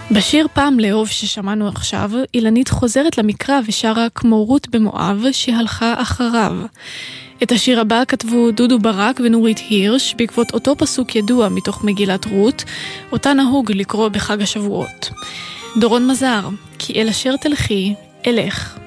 בשיר פעם לאהוב ששמענו עכשיו, אילנית חוזרת למקרא ושרה כמו רות במואב שהלכה אחריו. את השיר הבא כתבו דודו ברק ונורית הירש בעקבות אותו פסוק ידוע מתוך מגילת רות, אותה נהוג לקרוא בחג השבועות. דורון מזר, כי אל אשר תלכי, אלך.